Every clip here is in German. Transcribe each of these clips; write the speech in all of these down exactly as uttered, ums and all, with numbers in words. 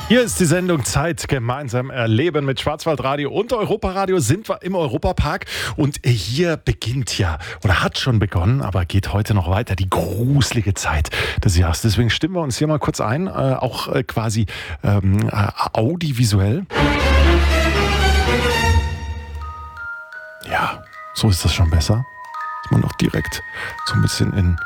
Hier ist die Sendung Zeit gemeinsam erleben mit Schwarzwaldradio und Europaradio. Sind wir im Europapark und hier beginnt ja oder hat schon begonnen, aber geht heute noch weiter, die gruselige Zeit des Jahres. Deswegen stimmen wir uns hier mal kurz ein, äh, auch äh, quasi ähm, äh, audiovisuell. Ja, so ist das schon besser. Ist man doch direkt so ein bisschen in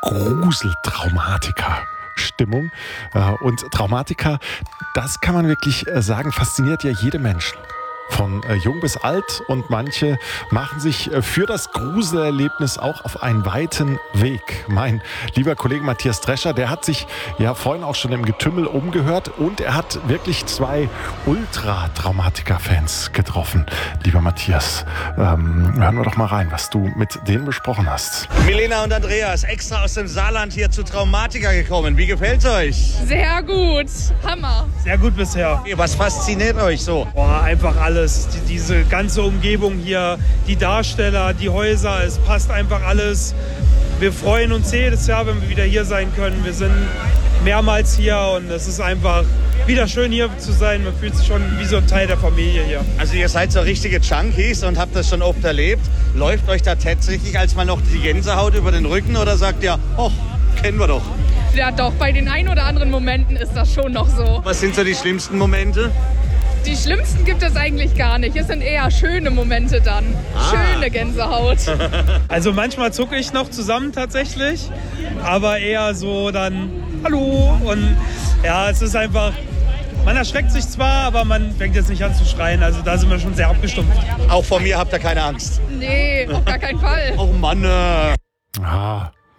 Gruseltraumatika-Stimmung. Und Traumatika, das kann man wirklich sagen, fasziniert ja jede Menschen. Von äh, jung bis alt, und manche machen sich äh, für das Gruselerlebnis auch auf einen weiten Weg. Mein lieber Kollege Matthias Drescher, der hat sich ja vorhin auch schon im Getümmel umgehört und er hat wirklich zwei Ultra-Traumatiker-Fans getroffen. Lieber Matthias, ähm, hören wir doch mal rein, was du mit denen besprochen hast. Milena und Andreas, extra aus dem Saarland hier zu Traumatiker gekommen. Wie gefällt's euch? Sehr gut, Hammer. Sehr gut bisher. Was fasziniert euch so? Boah, einfach alles. Die, diese ganze Umgebung hier, die Darsteller, die Häuser, es passt einfach alles. Wir freuen uns jedes Jahr, wenn wir wieder hier sein können. Wir sind mehrmals hier und es ist einfach wieder schön hier zu sein. Man fühlt sich schon wie so ein Teil der Familie hier. Also ihr seid so richtige Junkies und habt das schon oft erlebt. Läuft euch da tatsächlich als mal noch die Gänsehaut über den Rücken oder sagt ihr, oh, kennen wir doch? Ja doch, bei den ein oder anderen Momenten ist das schon noch so. Was sind so die schlimmsten Momente? Die schlimmsten gibt es eigentlich gar nicht. Es sind eher schöne Momente dann. Ah. Schöne Gänsehaut. Also manchmal zucke ich noch zusammen tatsächlich, aber eher so dann Hallo und ja, es ist einfach, man erschreckt sich zwar, aber man fängt jetzt nicht an zu schreien. Also da sind wir schon sehr abgestumpft. Auch vor mir habt ihr keine Angst? Nee, auf gar keinen Fall. Oh Mann. Äh. Ah,